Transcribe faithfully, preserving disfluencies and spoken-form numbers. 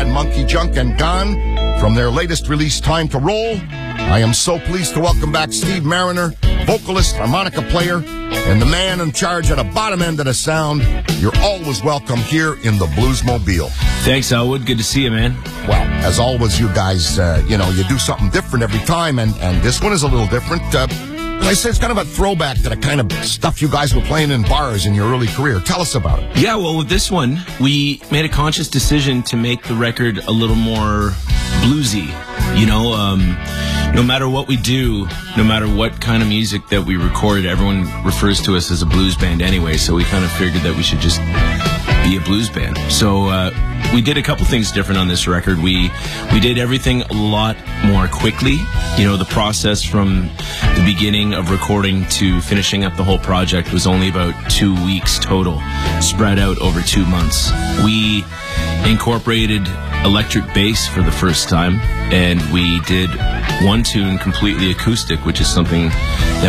band Monkey Junk and Gone from their latest release, Time to Roll. I am so pleased to welcome back Steve Mariner, vocalist, harmonica player, and the man in charge at the bottom end of the sound. You're always welcome here in the Bluesmobile. Thanks, Elwood. Good to see you, man. Well, as always, you guys, uh, you know, you do something different every time, and, and this one is a little different. Uh, I say it's kind of a throwback to the kind of stuff you guys were playing in bars in your early career. Tell us about it. Yeah, well, with this one, we made a conscious decision to make the record a little more bluesy. You know, um, no matter what we do, no matter what kind of music that we record, everyone refers to us as a blues band anyway, so we kind of figured that we should just be a blues band. So uh, we did a couple things different on this record. We we did everything a lot more quickly. You know, the process from the beginning of recording to finishing up the whole project was only about two weeks total, spread out over two months. We incorporated electric bass for the first time, and we did one tune completely acoustic, which is something that